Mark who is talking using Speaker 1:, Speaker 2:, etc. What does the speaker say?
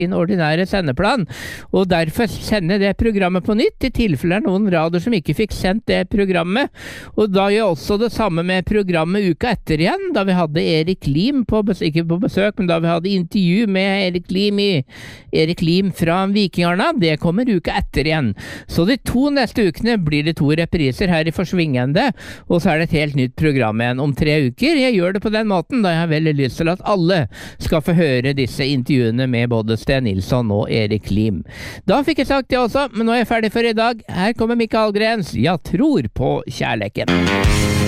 Speaker 1: sin ordinære sendeplan, og derfor sender det programmet på nytt, i tilfelle er noen radioer som ikke fikk sendt det programmet, og da gjør jeg også det samme med programmet uka etter igjen, da vi hadde Erik Lim ikke på besøk, men da vi hadde intervju med Erik Lim fra Vikingarna, det kommer uka etter igjen. Så de 2 neste ukene blir det 2 repriser her i Forsvingende, og så er det et helt nytt program igjen om 3 uker. Jeg gjør det på den måten, da jeg har veldig lyst til at alle skal få høre disse intervjuene med både Sten Nilsson og Erik Lim. Da fikk jeg sagt det også, men nå er jeg ferdig for i dag. Her kommer Mikael Grens, Jeg tror på kjærleken.